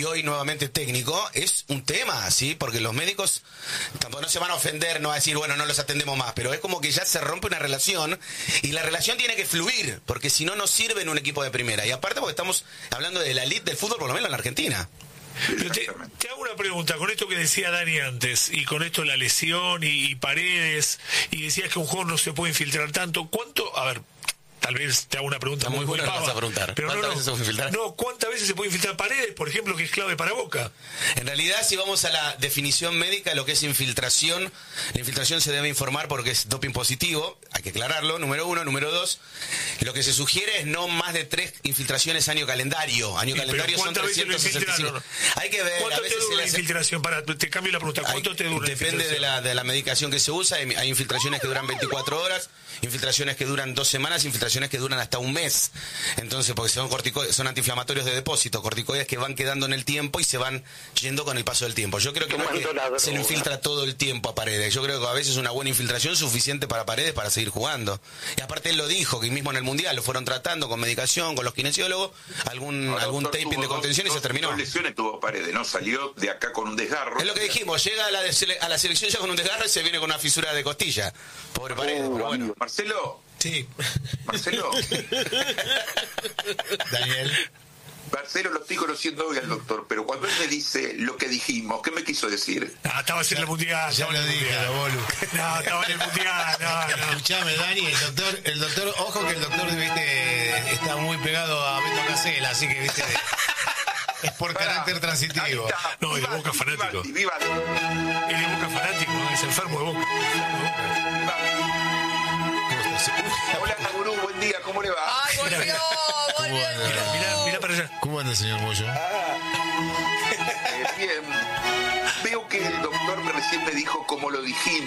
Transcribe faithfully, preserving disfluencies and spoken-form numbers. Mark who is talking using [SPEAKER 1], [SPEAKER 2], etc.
[SPEAKER 1] y hoy nuevamente técnico, es un tema, ¿sí? Porque los médicos tampoco no se van a ofender, no a decir, bueno, no los atendemos más, pero es como que ya se rompe una relación y la relación tiene que fluir, porque si no, no sirve en un equipo de primera. Y aparte porque estamos hablando de la elite del fútbol, por lo menos en la Argentina.
[SPEAKER 2] Pero te, te hago una pregunta, con esto que decía Dani antes, y con esto la lesión y, y Paredes, y decías que un jugador no se puede infiltrar tanto, ¿cuánto? A ver, tal vez te hago una pregunta
[SPEAKER 1] muy, muy buena,
[SPEAKER 2] pava,
[SPEAKER 1] vas a preguntar.
[SPEAKER 2] Pero
[SPEAKER 1] ¿Cuántas
[SPEAKER 2] no,
[SPEAKER 1] veces se puede infiltrar?
[SPEAKER 2] No, ¿cuántas veces se puede infiltrar Paredes, por ejemplo, que es clave para Boca?
[SPEAKER 1] En realidad, si vamos a la definición médica, lo que es infiltración, la infiltración se debe informar porque es doping positivo, hay que aclararlo, número uno. Número dos, lo que se sugiere es no más de tres infiltraciones año calendario. Año
[SPEAKER 2] Sí,
[SPEAKER 1] calendario son trescientos sesenta y cinco. Hay que ver,
[SPEAKER 2] ¿Cuánto
[SPEAKER 1] a veces
[SPEAKER 2] te dura
[SPEAKER 1] se
[SPEAKER 2] la
[SPEAKER 1] le hace...
[SPEAKER 2] infiltración? Para, te cambio la pregunta, ¿cuánto
[SPEAKER 1] hay,
[SPEAKER 2] te dura la
[SPEAKER 1] Depende de la, de la medicación que se usa, hay, hay infiltraciones que duran veinticuatro horas, infiltraciones que duran dos semanas, infiltraciones que duran hasta un mes. Entonces, porque son corticoides, son antiinflamatorios de depósito, corticoides que van quedando en el tiempo y se van yendo con el paso del tiempo. Yo creo que no es que se lo infiltra todo el tiempo a Paredes. Yo creo que a veces una buena infiltración es suficiente para Paredes para seguir jugando. Y aparte él lo dijo, que mismo en el Mundial lo fueron tratando con medicación, con los kinesiólogos, algún,
[SPEAKER 3] Ahora,
[SPEAKER 1] algún
[SPEAKER 3] doctor,
[SPEAKER 1] taping de contención
[SPEAKER 3] dos,
[SPEAKER 1] y se terminó.
[SPEAKER 3] Dos lesiones tuvo Paredes, ¿no? Salió de acá con un desgarro.
[SPEAKER 1] Es lo que dijimos, llega a la, de, a la selección ya con un desgarro y se viene con una fisura de costilla. Pobre Paredes,
[SPEAKER 3] Uh,
[SPEAKER 1] pero bueno.
[SPEAKER 3] Marcelo.
[SPEAKER 2] Sí.
[SPEAKER 3] Marcelo.
[SPEAKER 1] Daniel.
[SPEAKER 3] Marcelo, lo estoy conociendo hoy al doctor, pero cuando él me dice lo que dijimos, ¿qué me quiso decir?
[SPEAKER 2] Ah, estaba en el mundial.
[SPEAKER 4] Ya lo dije, lo bolu.
[SPEAKER 2] No, estaba en el mundial, no, no.
[SPEAKER 4] Escuchame, Dani, el doctor, el doctor, ojo que el doctor, viste, está muy pegado a Beto Casella, así que, viste, es por carácter transitivo.
[SPEAKER 2] No, es de Boca fanático.
[SPEAKER 3] Vivaldi, Vivaldi.
[SPEAKER 2] Es de Boca fanático, es enfermo de Boca.
[SPEAKER 3] Hola, Gurú, buen día, ¿cómo le va?
[SPEAKER 5] ¡Ay, volvió! ¡Volvió!
[SPEAKER 2] Mirá, mirá, mirá para allá.
[SPEAKER 4] ¿Cómo anda, señor Moyo?
[SPEAKER 3] Eh, bien. Veo que el doctor recién me dijo cómo lo dijimos.